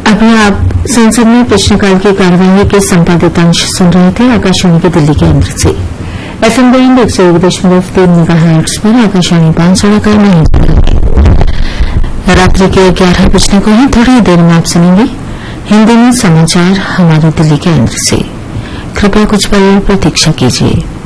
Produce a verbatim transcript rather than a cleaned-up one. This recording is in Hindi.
अभी आप संसद में प्रश्नकाल की कार्यवाही के संपादित अंश सुन रहे थे आकाशवाणी के दिल्ली केंद्र से। एफएम बैंड एक सौ एक दशमलव तीन मेगाहर्ट्ज पर आकाशवाणी बांसवाड़ा का नहीं। रात्रि के ग्यारह बजने को ही थोड़ी देर में आप सुनेंगे हिंदी में समाचार हमारे दिल्ली केंद्र से। कृपया कुछ पल प्रतीक्षा कीजिए।